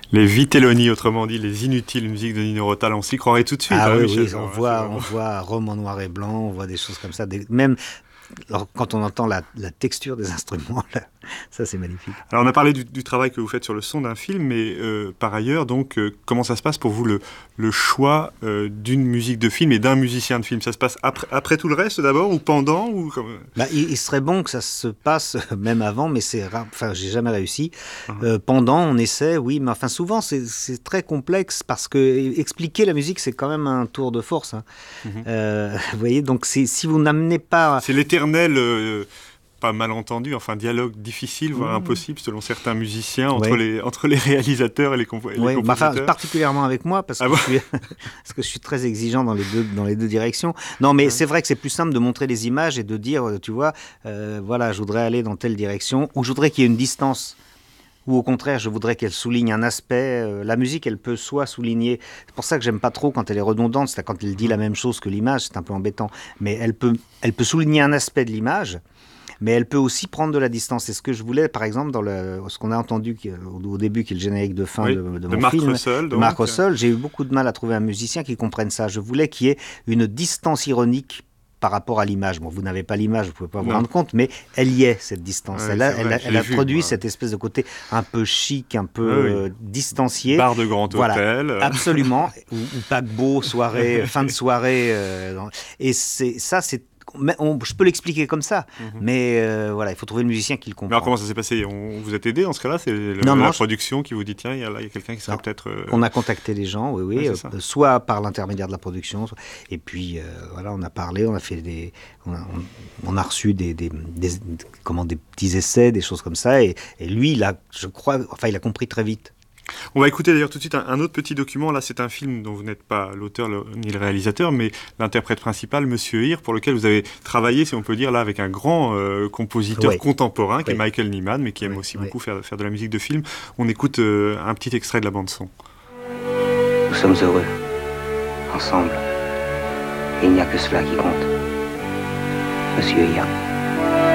Les Vitelloni, autrement dit, les inutiles musiques de Nino Rota, là, on s'y croirait tout de suite. Ah Hein, oui, Michel oui, Jean, on voit Rome en noir et blanc, on voit des choses comme ça. Même alors, quand on entend la texture des instruments, là, ça c'est magnifique. Alors on a parlé du travail que vous faites sur le son d'un film, mais par ailleurs, donc, comment ça se passe pour vous le choix d'une musique de film et d'un musicien de film? Ça se passe après tout le reste d'abord ou pendant ou comme... Bah, il serait bon que ça se passe même avant, mais c'est rare. Enfin, j'ai jamais réussi. Pendant, on essaie, oui, mais enfin souvent c'est très complexe parce que expliquer la musique c'est quand même un tour de force. Hein. Vous voyez, donc si vous n'amenez pas, C'est l'éternel pas malentendu, enfin dialogue difficile, voire impossible selon certains musiciens entre les réalisateurs et les compositeurs. Enfin, particulièrement avec moi parce que, parce que je suis très exigeant dans les deux directions. Non, mais c'est vrai que c'est plus simple de montrer les images et de dire, tu vois, voilà, je voudrais aller dans telle direction ou je voudrais qu'il y ait une distance. Ou au contraire, je voudrais qu'elle souligne un aspect. La musique, elle peut soit souligner. C'est pour ça que j'aime pas trop quand elle est redondante, c'est-à-dire quand elle dit la même chose que l'image, c'est un peu embêtant. Mais elle peut souligner un aspect de l'image. Mais elle peut aussi prendre de la distance. C'est ce que je voulais, par exemple, dans ce qu'on a entendu au début, qui est le générique de fin de mon Marc film, Russell, de Marc Russell. J'ai eu beaucoup de mal à trouver un musicien qui comprenne ça. Je voulais qu'il y ait une distance ironique par rapport à l'image. Bon, vous n'avez pas l'image, vous ne pouvez pas vous rendre compte, mais elle y est, cette distance. Elle a produit cette espèce de côté un peu chic, un peu distancié. Bar de grand hôtel. Absolument. ou paquebot, soirée, fin de soirée. Et ça, c'est je peux l'expliquer comme ça, mais voilà, il faut trouver le musicien qui le comprend. Mais alors comment ça s'est passé? On vous a aidé dans ce cas-là? C'est la production qui vous dit tiens, il y a quelqu'un qui serait peut-être... On a contacté les gens, oui, soit par l'intermédiaire de la production, et puis voilà, on a parlé, on a fait on a reçu des petits essais, des choses comme ça, et lui, je crois, il a compris très vite. On va écouter d'ailleurs tout de suite un autre petit document. Là, c'est un film dont vous n'êtes pas l'auteur ni le réalisateur, mais l'interprète principal, Monsieur Hirr, pour lequel vous avez travaillé, si on peut dire, là, avec un grand compositeur contemporain, qui est Michael Nyman, mais qui aime aussi beaucoup faire de la musique de film. On écoute un petit extrait de la bande-son. Nous sommes heureux, ensemble. Et il n'y a que cela qui compte. Monsieur Hirr.